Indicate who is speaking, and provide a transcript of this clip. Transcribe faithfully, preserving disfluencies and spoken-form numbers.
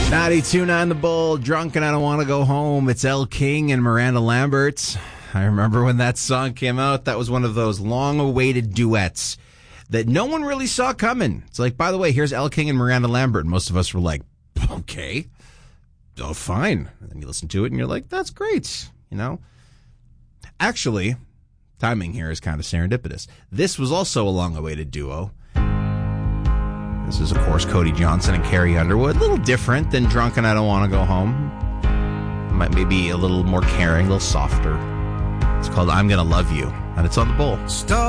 Speaker 1: ninety-two point nine The Bull, Drunk and I Don't Want to Go Home. It's Elle King and Miranda Lambert. I remember when that song came out, that was one of those long-awaited duets that no one really saw coming. It's like, by the way, here's Elle King and Miranda Lambert. And most of us were like, okay, oh, fine. And then you listen to it and you're like, that's great, you know? Actually, timing here is kind of serendipitous. This was also a long-awaited duo. This is, of course, Cody Johnson and Carrie Underwood. A little different than Drunk and I Don't Want to Go Home. Might maybe a little more caring, a little softer. It's called I'm Gonna Love You, and it's on The Bull. Stop.